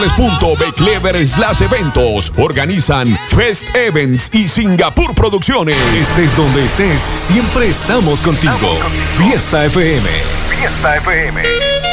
Eventos organizan Fest Events y Singapur Producciones. Estés donde estés, siempre estamos contigo. Fiesta FM. Fiesta FM.